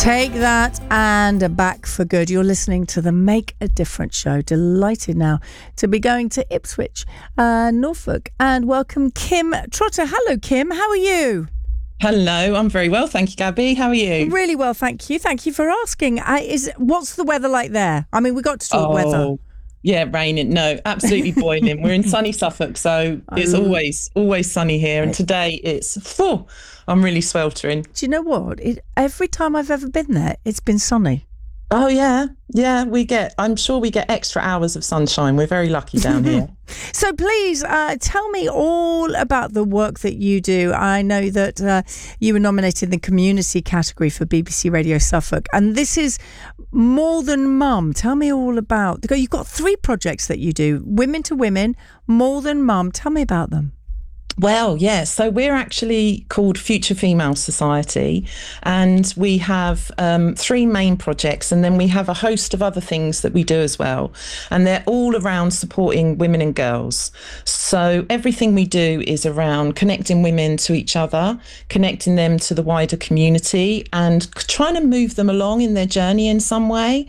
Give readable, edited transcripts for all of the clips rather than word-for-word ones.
Take that and back for good. You're listening to the Make a Difference show. Delighted now to be going to Ipswich, Norfolk, and welcome Kim Trotter. Hello, Kim. How are you? Hello, I'm very well, thank you, Gabby. How are you? Really well, thank you. Thank you for asking. What's the weather like there? I mean, we got to talk weather. Yeah, raining. No, absolutely boiling. We're in sunny Suffolk, so it's always sunny here. And today it's full. I'm really sweltering. Do you know what? Every time I've ever been there, it's been sunny. Oh, yeah. Yeah, I'm sure we get extra hours of sunshine. We're very lucky down here. So please tell me all about the work that you do. I know that you were nominated in the community category for BBC Radio Suffolk, and this is More Than Mum. Tell me all about, you've got 3 projects that you do, Women to Women, More Than Mum. Tell me about them. Well, yeah, so we're actually called Future Female Society, and we have 3 main projects, and then we have a host of other things that we do as well, and they're all around supporting women and girls. So everything we do is around connecting women to each other, connecting them to the wider community, and trying to move them along in their journey in some way.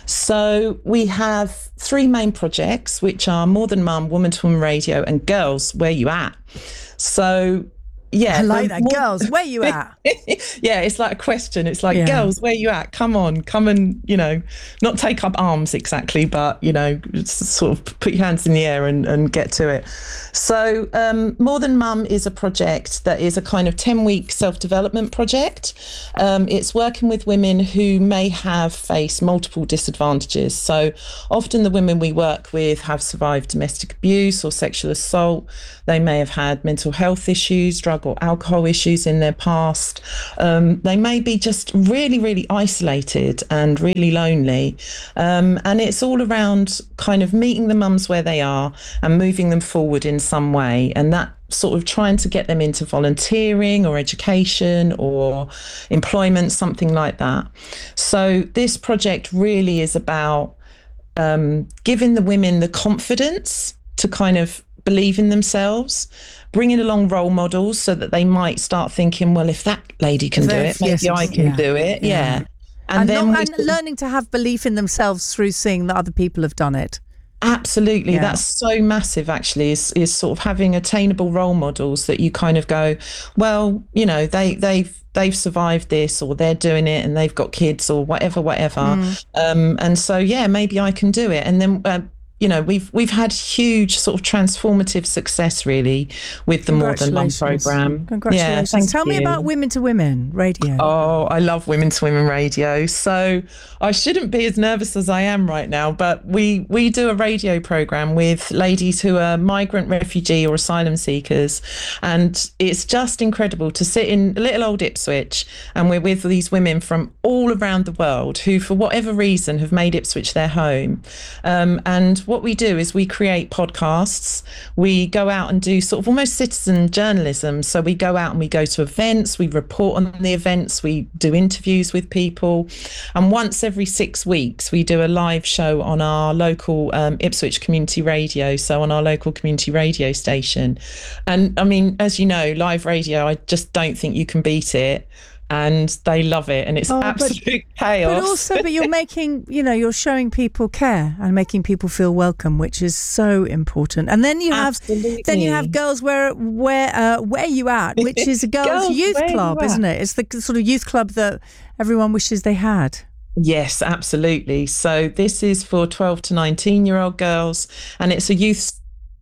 So we have 3 main projects, which are More Than Mum, Woman to Woman Radio, and Girls, Where You At? So, yeah. I like that. Girls, where you at? Yeah, it's like a question. It's like, girls, where you at? Come on, come and, not take up arms exactly, but, sort of put your hands in the air and get to it. So More Than Mum is a project that is a kind of 10-week self-development project. It's working with women who may have faced multiple disadvantages. So often the women we work with have survived domestic abuse or sexual assault. They may have had mental health issues, drug or alcohol issues in their past. They may be just really, really isolated and really lonely. And it's all around kind of meeting the mums where they are and moving them forward in some way. And that sort of trying to get them into volunteering or education or employment, something like that. So this project really is about giving the women the confidence to kind of believe in themselves, bringing along role models so that they might start thinking, well, if that lady can do it, maybe I can do it. Yeah. And then learning to have belief in themselves through seeing that other people have done it. Absolutely. Yeah. That's so massive, actually, is sort of having attainable role models that you kind of go, well, they've survived this, or they're doing it and they've got kids or whatever. And so, yeah, maybe I can do it. And then, we've had huge sort of transformative success really with the More Than Mum programme. Congratulations. Yeah, Tell me about Women to Women Radio. Oh, I love Women to Women Radio. So I shouldn't be as nervous as I am right now, but we do a radio programme with ladies who are migrant, refugee or asylum seekers. And it's just incredible to sit in little old Ipswich, and we're with these women from all around the world who, for whatever reason, have made Ipswich their home. And what we do is we create podcasts. We go out and do sort of almost citizen journalism. So we go out and we go to events, we report on the events, we do interviews with people. And once every 6 weeks, we do a live show on our local Ipswich Community Radio, so on our local community radio station. And I mean, as you know, live radio, I just don't think you can beat it. And they love it, and it's absolute chaos. But you're making, you're showing people care and making people feel welcome, which is so important. And then you have Girls Where You At, which is a girls' youth club, isn't it? It's the sort of youth club that everyone wishes they had. Yes, absolutely. So this is for 12 to 19-year-old girls, and it's a youth.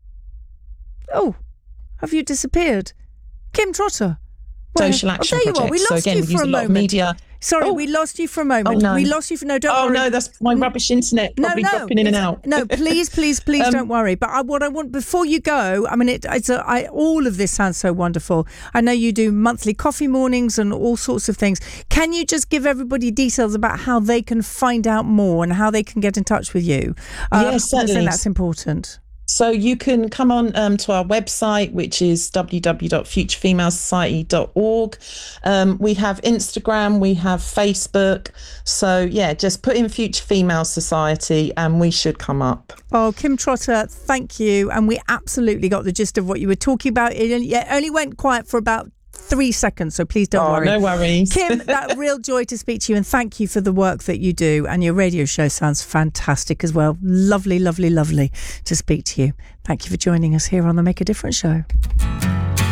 Oh, have you disappeared, Kim Trotter? Social action project. We lost you for a moment. Media. Sorry, we lost you for a moment. Oh, no. We lost you for don't worry. No, that's my rubbish internet probably dropping in and out. No, please, don't worry. But what I want before you go, I mean, all of this sounds so wonderful. I know you do monthly coffee mornings and all sorts of things. Can you just give everybody details about how they can find out more and how they can get in touch with you? Yes, certainly. I think that's important. So you can come on to our website, which is www.futurefemalesociety.org. We have Instagram, we have Facebook. So, yeah, just put in Future Female Society and we should come up. Oh, Kim Trotter, thank you. And we absolutely got the gist of what you were talking about. It only went quiet for about 3 seconds, so please don't worry. No worries. Kim, that real joy to speak to you, and thank you for the work that you do. And your radio show sounds fantastic as well. Lovely, lovely, lovely to speak to you. Thank you for joining us here on the Make a Difference show.